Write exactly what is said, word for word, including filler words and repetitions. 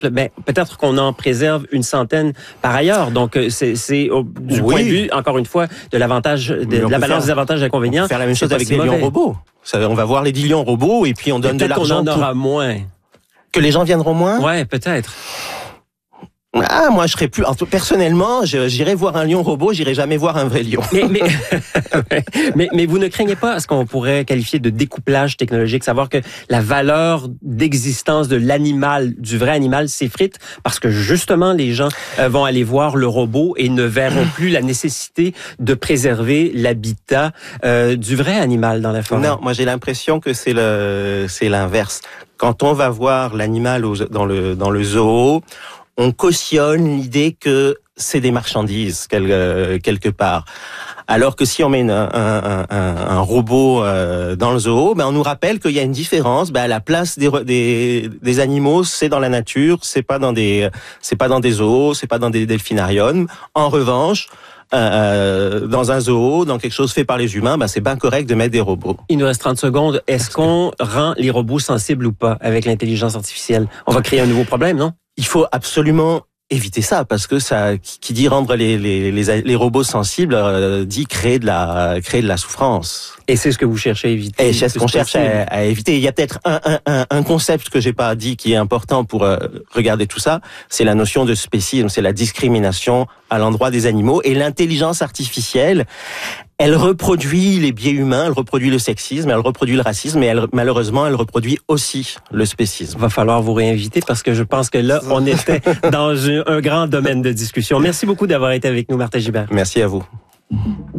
ben, peut-être qu'on en préserve une centaine par ailleurs. Donc, c'est, c'est au, du oui. point de vue, encore une fois, de l'avantage, de, de la balance des avantages et inconvénients. On peut faire la même chose avec si les mauvais. lions robots. Ça, on va voir les dix lions robots et puis on donne de l'argent. Peut-être qu'on en aura pour... moins. Que les gens viendront moins? Ouais, peut-être. Ah, moi, je serais plus. Personnellement, je, j'irai voir un lion robot, j'irai jamais voir un vrai lion. Mais, mais, mais, mais vous ne craignez pas ce qu'on pourrait qualifier de découplage technologique, savoir que la valeur d'existence de l'animal, du vrai animal, s'effrite parce que justement les gens vont aller voir le robot et ne verront plus la nécessité de préserver l'habitat euh, du vrai animal dans la forêt. Non, moi j'ai l'impression que c'est le, c'est l'inverse. Quand on va voir l'animal au, dans le dans le zoo, on cautionne l'idée que c'est des marchandises quelque, quelque part. Alors que si on met une, un, un, un, un robot euh, dans le zoo, ben on nous rappelle qu'il y a une différence. Ben à la place des, des, des animaux, c'est dans la nature, c'est pas dans des, c'est pas dans des zoos, c'est pas dans des delphinariums. En revanche, Euh, dans un zoo, dans quelque chose fait par les humains, ben c'est bien correct de mettre des robots. Il nous reste trente secondes. Est-ce qu'on rend les robots sensibles ou pas avec l'intelligence artificielle? On va créer un nouveau problème, non? Il faut absolument éviter ça, parce que ça, qui dit rendre les, les, les, les robots sensibles, euh, dit créer de la, créer de la souffrance. Et c'est ce que vous cherchez à éviter. Et c'est ce qu'on cherche à, à éviter. Il y a peut-être un, un, un concept que j'ai pas dit qui est important pour euh, regarder tout ça. C'est la notion de spécisme, c'est la discrimination à l'endroit des animaux. Et l'intelligence artificielle, elle reproduit les biais humains, elle reproduit le sexisme, elle reproduit le racisme, et elle, malheureusement, elle reproduit aussi le spécisme. Va falloir vous réinviter parce que je pense que là, on était dans un, un grand domaine de discussion. Merci beaucoup d'avoir été avec nous, Martin Gibert. Merci à vous.